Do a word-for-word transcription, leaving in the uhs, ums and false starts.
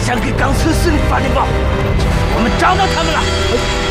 想给钢车司令发电报，我们找到他们了。